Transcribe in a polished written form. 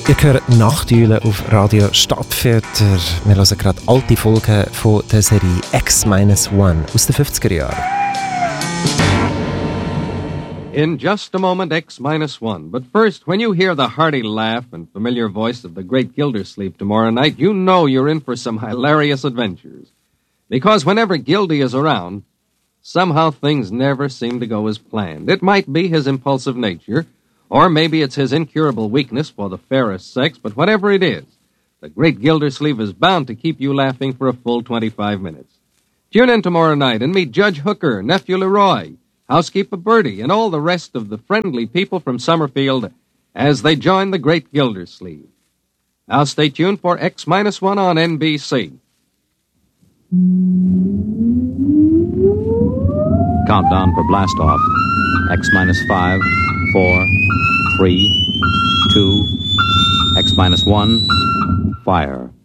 Ihr hört Nachteulen auf Radio Stadtviertel. Wir hören gerade alte Folgen von der Serie X-1 aus den 50er Jahren. In just a moment, X-1. But first, when you hear the hearty laugh and familiar voice of the great Gildersleeve tomorrow night, you know you're in for some hilarious adventures. Because whenever Gildy is around, somehow things never seem to go as planned. It might be his impulsive nature, or maybe it's his incurable weakness for the fairest sex, but whatever it is, the great Gildersleeve is bound to keep you laughing for a full 25 minutes. Tune in tomorrow night and meet Judge Hooker, Nephew Leroy, Housekeeper Bertie, and all the rest of the friendly people from Summerfield as they join the great Gildersleeve. Now stay tuned for X-1 on NBC. Countdown for blast-off. X-5, 4, 3, 2, X-1, fire.